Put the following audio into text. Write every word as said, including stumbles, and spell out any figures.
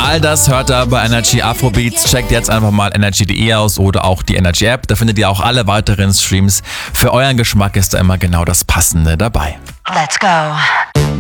All das hört ihr bei Energy Afrobeats. Checkt jetzt einfach mal energy punkt de aus oder auch die Energy App. Da findet ihr auch alle weiteren Streams. Für euren Geschmack ist da immer genau das Passende dabei. Let's go.